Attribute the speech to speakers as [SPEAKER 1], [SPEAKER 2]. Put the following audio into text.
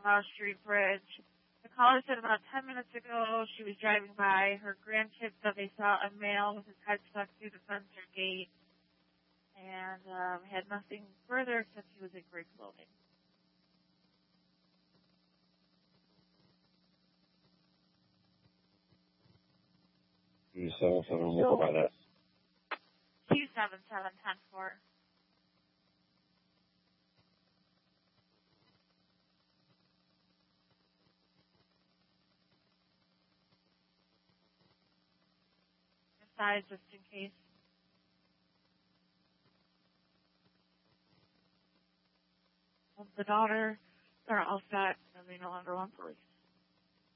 [SPEAKER 1] South Street Bridge. The caller said about 10 minutes ago she was driving by. Her grandkids said they saw a male with his head stuck through the fence or gate, and had nothing further except he was in gray clothing.
[SPEAKER 2] So, we'll go by that.
[SPEAKER 1] 277-10-4. Size just in case. The daughter are all set and they no longer want police.